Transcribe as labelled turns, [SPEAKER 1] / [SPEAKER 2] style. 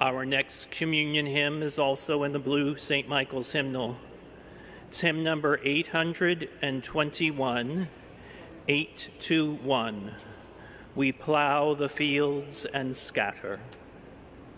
[SPEAKER 1] Our next communion hymn is also in the blue St. Michael's hymnal. It's hymn number 821, 821. We plow the fields and scatter.